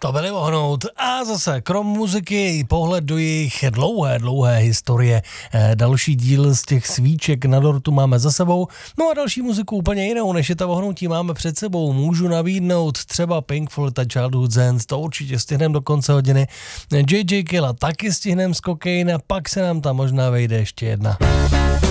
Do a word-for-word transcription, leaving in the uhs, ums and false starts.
To byly ohnout. A zase, krom muziky, pohled do jejich dlouhé, dlouhé historie. Další díl z těch svíček na dortu máme za sebou. No a další muziku úplně jinou, než je ta ohnoutí máme před sebou. Můžu nabídnout třeba Pink Floyd a Childhood Dance, to určitě stihneme do konce hodiny. J J Killa taky stihneme z Cocaine a pak se nám tam možná vejde ještě jedna.